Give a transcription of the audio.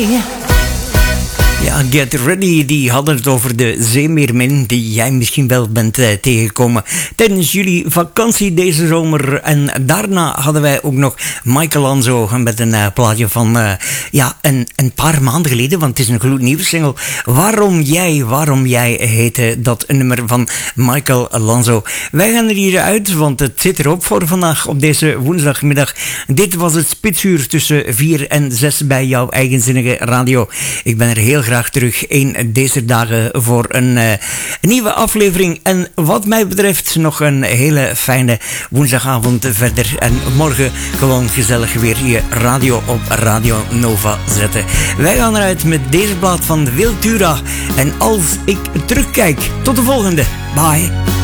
Ja, Get Ready, die hadden het over de zeemeermin die jij misschien wel bent tegengekomen tijdens jullie vakantie deze zomer. En daarna hadden wij ook nog Michael Lanzo met een plaatje van een paar maanden geleden, want het is een gloednieuwe single. Waarom jij heette dat nummer van Michael Lanzo. Wij gaan er hier uit, want het zit erop voor vandaag op deze woensdagmiddag. Dit was het Spitsuur tussen 4 en 6 bij jouw eigenzinnige radio. Ik ben er heel graag terug een deze dagen voor een nieuwe aflevering. En wat mij betreft nog een hele fijne woensdagavond verder. En morgen gewoon gezellig weer je radio op Radio Nova zetten. Wij gaan eruit met deze plaat van Wiltura. En als ik terugkijk, tot de volgende. Bye.